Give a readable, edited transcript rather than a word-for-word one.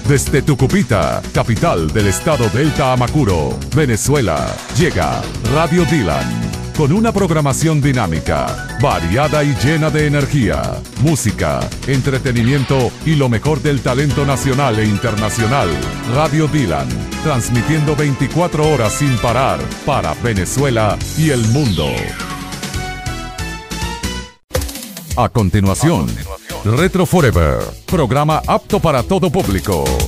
Desde Tucupita, capital del estado Delta Amacuro, Venezuela, llega Radio Dylan. Con una programación dinámica, variada y llena de energía, música, entretenimiento y lo mejor del talento nacional e internacional. Radio Dylan, transmitiendo 24 horas sin parar para Venezuela y el mundo. A continuación, Retro Forever, programa apto para todo público.